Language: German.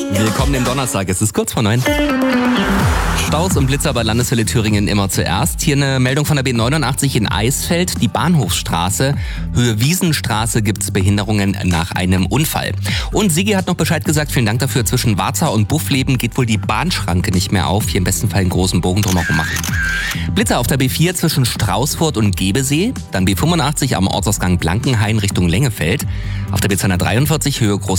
Willkommen im Donnerstag, es ist kurz vor 9. Staus und Blitzer bei Landeshölle Thüringen immer zuerst. Hier eine Meldung von der B89 in Eisfeld, die Bahnhofsstraße. Höhe Wiesenstraße gibt's Behinderungen nach einem Unfall. Und Sigi hat noch Bescheid gesagt, vielen Dank dafür. Zwischen Warza und Buffleben geht wohl die Bahnschranke nicht mehr auf. Hier im besten Fall einen großen Bogen drumherum machen. Blitzer auf der B4 zwischen Straußfurt und Gebesee. Dann B85 am Ortsausgang Blankenhain Richtung Lengefeld. Auf der B243 Höhe